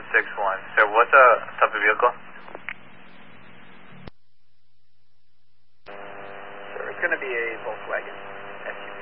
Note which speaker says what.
Speaker 1: 61. Sir, what's the type of vehicle?
Speaker 2: Sir, it's going to be a Volkswagen SUV.